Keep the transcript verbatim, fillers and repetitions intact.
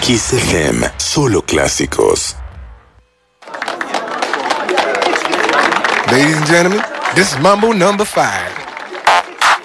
Kiss F M, solo clásicos. Ladies and gentlemen, this is Mambo number five.